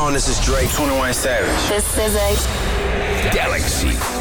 on? This is Drake. 21 Savage. This is a Galaxy.